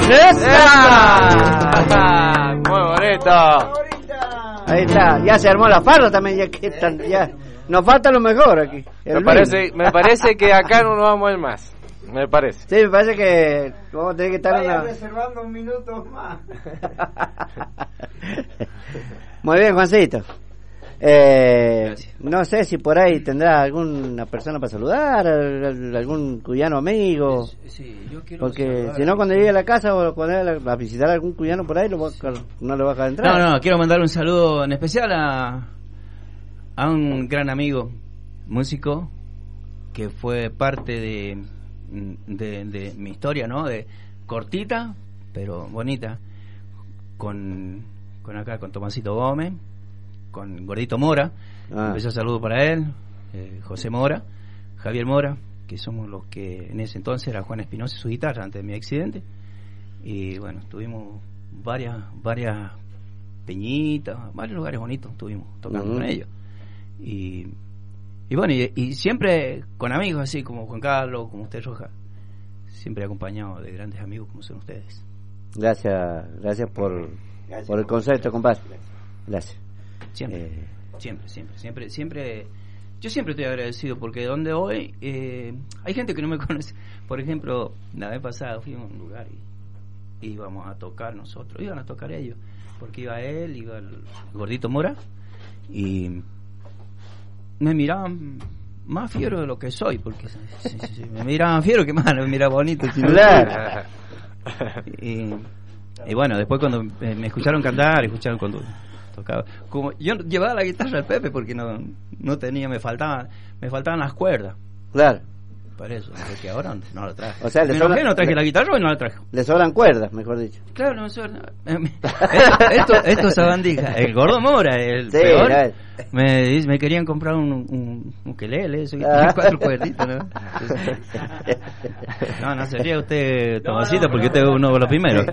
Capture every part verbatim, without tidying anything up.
¡Esa! Muy bonito. Ahí está, ya se armó la farra también, ya que están, ya nos falta lo mejor aquí. Me parece, me parece que acá no nos vamos a ir más. Me parece. Sí, me parece que vamos a tener que estar Vaya una... reservando un minuto más. Muy bien, Juancito. Eh, no sé si por ahí tendrá alguna persona para saludar, algún cuyano amigo. Sí, yo quiero porque si no, cuando llegue a la casa o cuando vaya a visitar a algún cuyano por ahí, lo va a, no le va a dejar entrar. No, no, quiero mandar un saludo en especial a, a un gran amigo, músico, que fue parte de, de, de mi historia, ¿no? De cortita, pero bonita, con, con acá, con Tomasito Gómez, con Gordito Mora, ah. Un saludo para él, eh, José Mora, Javier Mora, que somos los que en ese entonces era Juan Espinosa y su guitarra antes de mi accidente. Y bueno, tuvimos varias varias peñitas, varios lugares bonitos estuvimos tocando uh-huh. con ellos. Y, y bueno, y, y siempre con amigos así como Juan Carlos, como usted Roja, siempre acompañado de grandes amigos como son ustedes. Gracias, gracias por, gracias por el concepto, compadre. Gracias. Siempre, eh. siempre, siempre, siempre, siempre. Yo siempre estoy agradecido porque donde voy eh, hay gente que no me conoce. Por ejemplo, la vez pasada fui a un lugar y íbamos a tocar nosotros, iban a tocar ellos, porque iba él, iba el Gordito Mora y me miraban más fiero de lo que soy, porque sí, sí, sí, me miraban fiero que más, me miraban bonito. y, y bueno, después cuando me escucharon cantar, escucharon cuando tocaba, como yo llevaba la guitarra al Pepe porque no no tenía, me faltaban me faltaban las cuerdas. Claro. Por eso, porque ahora no la traje. O sea, le me sobra, enojé, no traje le, la guitarra y no la traje. Le sobran cuerdas, mejor dicho. Claro, no sobran. esto, esto sabandija. El Gordo Mora, el sí, peor. No. Me, me querían comprar un, un, un ukelele, eso, ah. cuatro cuerditas, ¿no? No, no sería usted Tomasito, porque usted es uno de los primeros.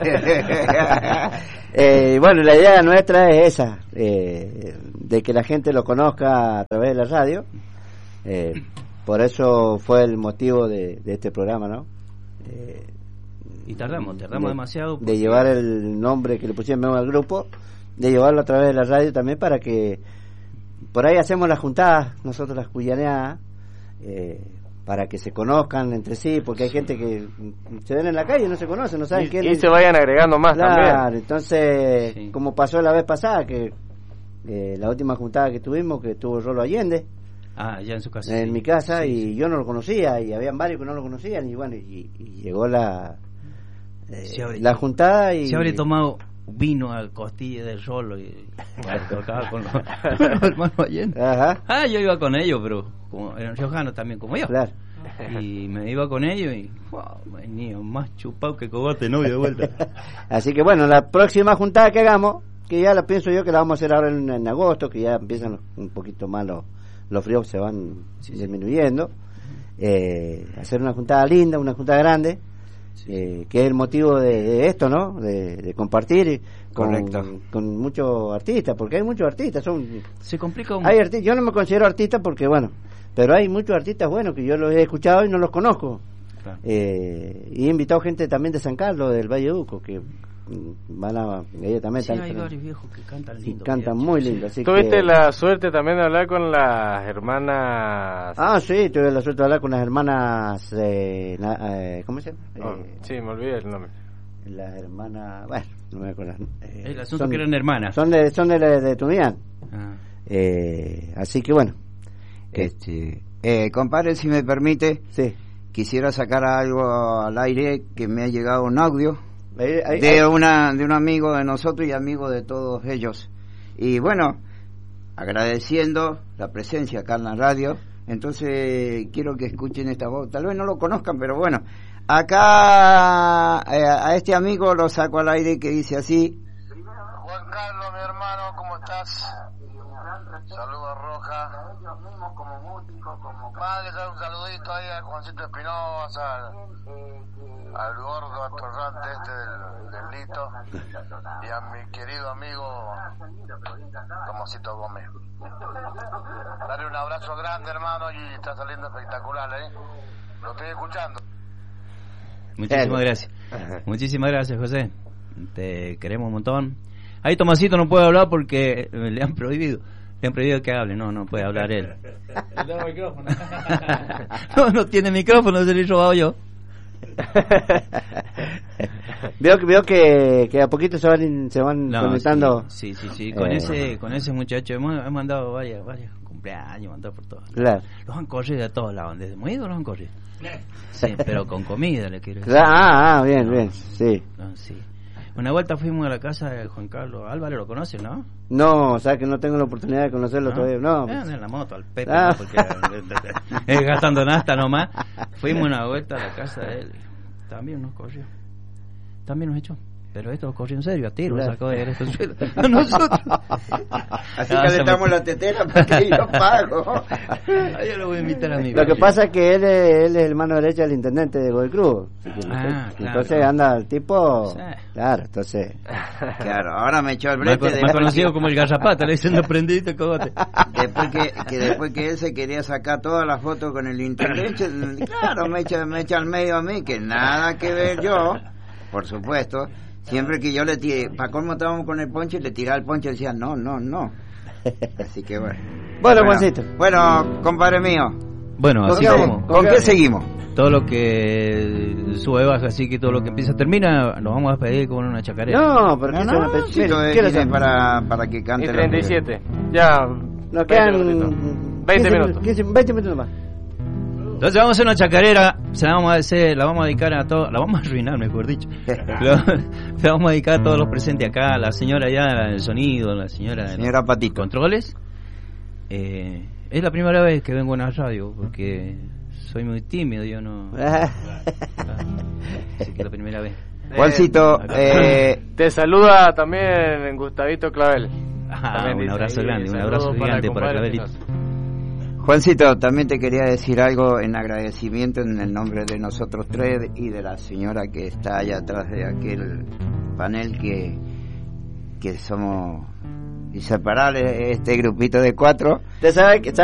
eh, bueno, la idea nuestra es esa, eh, de que la gente lo conozca a través de la radio. Eh, por eso fue el motivo de, de este programa, ¿no? Eh, y tardamos, tardamos de, demasiado. De llevar el nombre que le pusieron al grupo, de llevarlo a través de la radio también para que por ahí hacemos las juntadas, nosotros las cuyaneadas, eh, para que se conozcan entre sí, porque hay gente que se ven en la calle y no se conocen, no saben y, quién y es. se vayan agregando más claro, también. Claro, entonces, sí. Como pasó la vez pasada, que eh, la última juntada que tuvimos, que tuvo Rolo Allende, ah, ya en su casa, en sí. mi casa, sí, y sí. yo no lo conocía, y habían varios que no lo conocían, y bueno, y, y llegó la eh, la juntada y... Se habría tomado vino al costilla del Rolo y bueno, tocaba con los, los hermanos Allende. Ajá. Ah, yo iba con ellos, pero como eran riojanos también como yo. Claro. Y me iba con ellos y wow, venía más chupado que cogote novio de vuelta. Así que bueno, la próxima juntada que hagamos, que ya la pienso yo que la vamos a hacer ahora en, en agosto, que ya empiezan un poquito más los, los fríos, se van sí, disminuyendo, sí. eh, hacer una juntada linda, una juntada grande, sí. eh, que es el motivo de, de esto, ¿no? De, de compartir con, con muchos artistas, porque hay muchos artistas, son se complica un... hay artistas, yo no me considero artista porque bueno, pero hay muchos artistas buenos que yo los he escuchado y no los conozco. Claro. Eh, y he invitado gente también de San Carlos, del Valle Uco, que van a... Ellos también sí, están, hay varios viejos que cantan lindo. Cantan muy lindo. Sí. ¿Tuviste que... la suerte también de hablar con las hermanas? Ah, sí, tuve la suerte de hablar con las hermanas... Eh, eh, ¿Cómo se llama? Oh, eh, sí, me olvidé el nombre. Las hermanas... Bueno, no me acuerdo. Eh, el asunto son, que eran hermanas. Son de, son de, de, de Tunuyán. Ah. Eh, así que bueno... Este, eh, compadre, si me permite, sí. Quisiera sacar algo al aire que me ha llegado un audio ahí, ahí, de ahí. una de un amigo de nosotros y amigo de todos ellos. Y bueno, agradeciendo la presencia acá en la radio, entonces quiero que escuchen esta voz. Tal vez no lo conozcan, pero bueno, acá eh, a este amigo lo saco al aire que dice así. Juan Carlos, mi hermano, ¿cómo estás? Saludos Roja, como músico, como padre, un saludito ahí a Juancito Espinosa, al, al gordo atorrante este del, del Lito, y a mi querido amigo Tomasito Gómez. Dale un abrazo grande, hermano, y está saliendo espectacular, ¿eh? Lo estoy escuchando. Muchísimas gracias. Muchísimas gracias, José. Te queremos un montón. Ahí Tomasito no puede hablar porque le han prohibido. Le han prohibido que hable. No, no puede hablar él. no, no tiene micrófono, se lo he robado yo. veo que veo que, que a poquito se van se van no, conectando. Sí, sí, sí, sí. Con eh, ese con ese muchacho hemos, hemos mandado varias varias cumpleaños, mandado por todos. Claro. Los han corrido de todos lados, desde Moido los han corrido. Sí, pero con comida le quiero decir. Ah, ah, bien, bien, sí. No, sí. Una vuelta fuimos a la casa de Juan Carlos Álvarez, ¿lo conoces, no? No, o sea que no tengo la oportunidad de conocerlo ¿No? todavía. No, Eh, en la moto, al Pepe, Ah. ¿no? Porque es gastando nasta nomás. Fuimos una vuelta a la casa de él. También nos corrió. También nos echó. Pero esto lo corrió en serio, a tiro, Claro. sacó de esto suelo. A nosotros. Así Ah, calentamos se me- la tetera porque yo pago. Ah, yo lo voy a invitar a mi lo que pasa es que él es, él es el mano derecha del intendente de Godoy Cruz. Ah, Entonces claro. anda el tipo. Sí. Claro, entonces. Claro, ahora me echó el Más, brete. con- después más conocido que- como el garrapata, le dicen no prendiste cogote. Después que, que después que él se quería sacar todas las fotos con el intendente, claro, me echa, me echa al medio a mí, que nada que ver yo, por supuesto. Siempre que yo le tiré, para colmo estábamos con el ponche, le tiraba el ponche y decía, no, no, no. Así que bueno. Bueno, Juancito. Bueno, compadre mío, Bueno, ¿con, así qué, como ¿con qué seguimos? todo lo que sube baja, así que todo lo que empieza termina, nos vamos a despedir con una chacarera. No, pero No, que no, sea una no, pe- si mire, todo es- ¿qué hora tiene son? para, para que Y cante la treinta y mujer. siete. Ya. Nos veinte quedan minutitos. veinte quince minutos. quince, veinte minutos más. Entonces vamos a hacer una chacarera, se la vamos a hacer, la vamos a dedicar a todos, la vamos a arruinar, mejor dicho. La, la vamos a dedicar a todos los presentes acá, la señora ya del sonido, la señora de Señora los Patito. controles. Eh, es la primera vez que vengo a una radio porque soy muy tímido, yo no. Así que es la primera vez. Juancito, eh, Te saluda también Gustavito Clavel. Ah, También un dice abrazo ahí, grande, un saludos abrazo para gigante el para compadre Clavelito. Espinosa. Juancito, también te quería decir algo en agradecimiento en el nombre de nosotros tres y de la señora que está allá atrás de aquel panel que, que somos inseparables, este grupito de cuatro. Usted sabe que